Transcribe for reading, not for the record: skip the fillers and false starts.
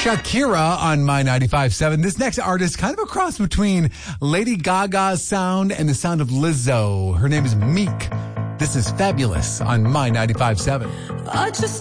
Shakira on My 95.7. This next artist, kind of a cross between Lady Gaga's sound and the sound of Lizzo. Her name is Meek. This is Fabulous on My 95.7.